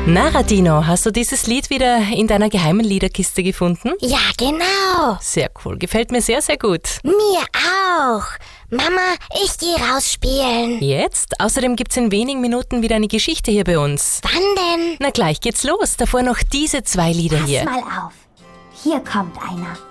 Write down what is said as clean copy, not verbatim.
Na, Radino, hast du dieses Lied wieder in deiner geheimen Liederkiste gefunden? Ja, genau. Sehr cool, gefällt mir sehr, sehr gut. Mir auch. Mama, ich gehe raus spielen. Jetzt? Außerdem gibt's in wenigen Minuten wieder eine Geschichte hier bei uns. Wann denn? Na gleich geht's los, davor noch diese 2 Lieder hier. Pass mal auf. Hier kommt einer.